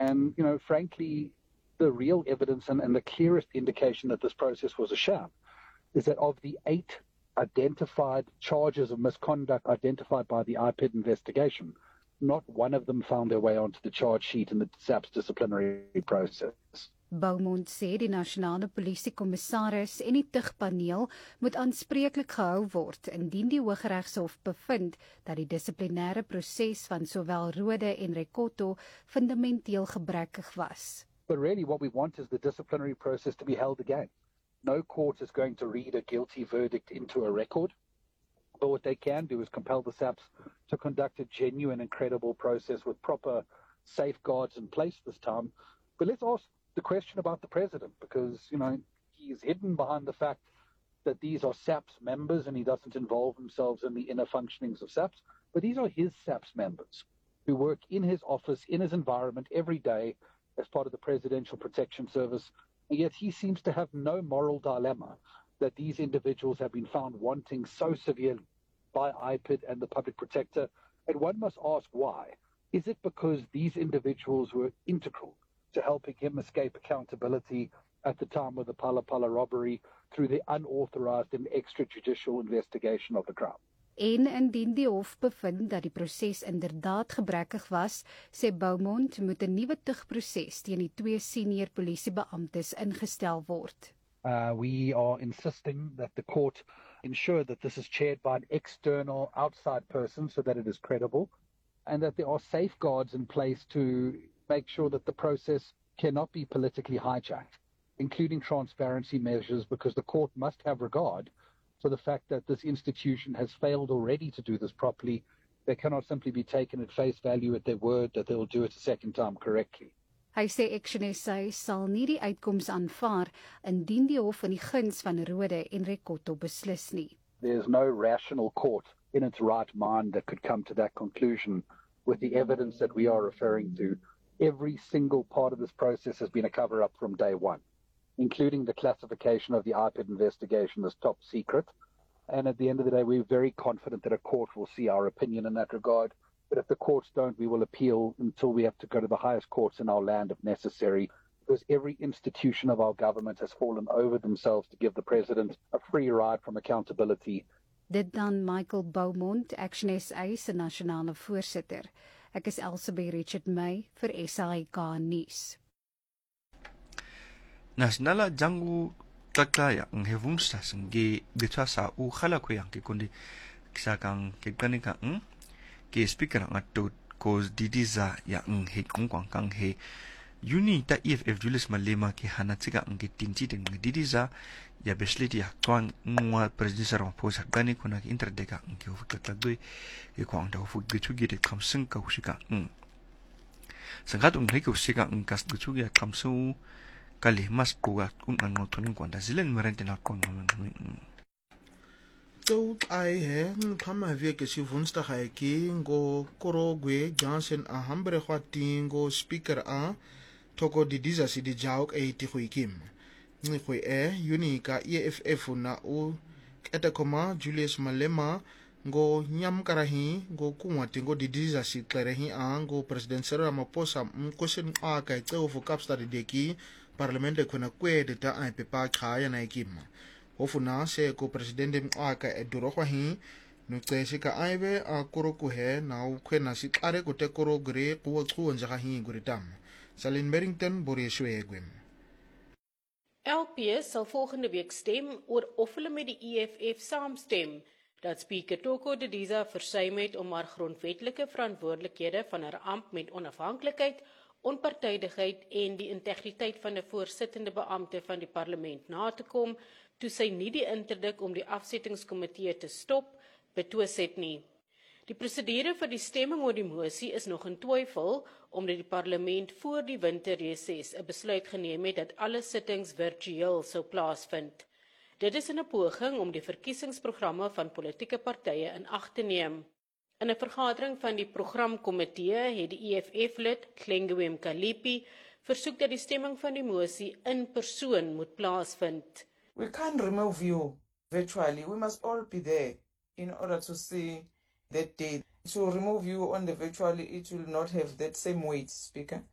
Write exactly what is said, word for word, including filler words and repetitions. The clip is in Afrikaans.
And, you know, frankly, the real evidence and, and the clearest indication that this process was a sham is that of the eight identified charges of misconduct identified by the I P I D investigation, not one of them found their way onto the charge sheet in the S A P's disciplinary process. Beaumont sê die nasionale polisiekommissaris en die tugpaneel moet aanspreeklik gehou word indien die Hooggeregshof bevind dat die dissiplinêre proses van sowel Rode en Rekotto fundamenteel gebrekkig was. But really what we want is the disciplinary process to be held again. No court is going to read a guilty verdict into a record, but what they can do is compel the S A Ps to conduct a genuine and credible process with proper safeguards in place this time. But let's ask the question about the president, because, you know, he's hidden behind the fact that these are S A Ps members and he doesn't involve himself in the inner functionings of S A Ps, but these are his S A Ps members who work in his office, in his environment every day as part of the Presidential Protection Service, and yet he seems to have no moral dilemma that these individuals have been found wanting so severely by I P I D and the Public Protector, and one must ask why. Is it because these individuals were integral to helping him escape accountability at the time of the Phala Phala robbery through the unauthorized and extrajudicial investigation of the crime? En indien die hof bevind dat die proses inderdaad gebrekkig was, sê Beaumont moet 'n nuwe tugproses teen die twee senior polisiebeamptes ingestel word. Uh, we are insisting that the court ensure that this is chaired by an external outside person so that it is credible, and that there are safeguards in place to make sure that the process cannot be politically hijacked, including transparency measures, because the court must have regard for the fact that this institution has failed already to do this properly. They cannot simply be taken at face value at their word that they will do it a second time correctly. Hy sê Action S A sal nie die uitkoms aanvaar indien die hof in die guns van Rode en Rekotto beslis nie. There's no rational court in its right mind that could come to that conclusion with the evidence that we are referring to. Every single part of this process has been a cover-up from day one, including the classification of the I P I D investigation as top secret. And at the end of the day, we're very confident that a court will see our opinion in that regard. But if the courts don't, we will appeal until we have to go to the highest courts in our land if necessary, because every institution of our government has fallen over themselves to give the president a free ride from accountability. Dit dan Michael Beaumont, Action S A se nasionale voorsitter. Ek is Elsabie Richard May vir S A K nuus. Nasionala jangu taklaya ngevumsta singe betwasa u khala ko yang ke kundi kisakang ke kanika ng ke speaker ngatot cause didiza ya ng he kongkwang kang he uni ta E F F Julius Malema ke hanatsika ng tinti ding didiza ya besleti ya twang ngwa president Ramaphosa gani kuna ke interdeka ng ke fu taklagoi ke kwang da fu gitugi de kamsing ka husika ng sangat ng he ko sika ng kas gitugi ya kamsu kali mas puga kung ano tuning kwanda zilen merente na kon so ai he kama vie ke si vunsta ha ki ngo korogwe Johnson a hambre khwati ngo speaker a toko di diza si di jauk e ti khuikim ni khoi e unika E F F na u eta koma Julius Malema ngo nyam karahi ngo kumwati ngo di diza si klerehi a ngo president Cyril Ramaphosa mkosen a ka tse fu kapsta di deki Parlamente kuna kwede ta ai pepa khaya na ikima hofuna se ko presidente maka eduro kwa hi no tsese ka aibe a koro ku he na u khwena si tlare ko te koro gre ku tsu nja ka hi guritam Salin Merrington Boriswegwem. L P sal volgende week stem oor of hulle met die E F F saamstem dat Speaker Toko Didiza versuim het om haar grondwetlike verantwoordelikhede van haar ampt met onafhanklikheid, onpartydigheid en die integriteit van 'n voorsittende beampte van die parlement na te kom, toe sy nie die interdik om die afsettingskomitee te stop betwis het nie. Die prosedure vir die stemming oor die mosie is nog in twyfel, omdat die parlement voor die winterreses 'n besluit geneem het dat alle sittings virtueel sou plaasvind. Dit is in 'n poging om die verkiesingsprogramme van politieke partye in ag te neem. In 'n vergadering van die programkomitee het die E F F-lid Klengiwe Mkalipi versoek dat die stemming van die mosie in persoon moet plaasvind. We can't remove you virtually. We must all be there in order to see that day. To remove you on the virtually, it will not have that same weight, Speaker.